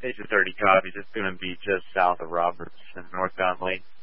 It's a 30 copies. It's going to be just south of Roberts and northbound lane.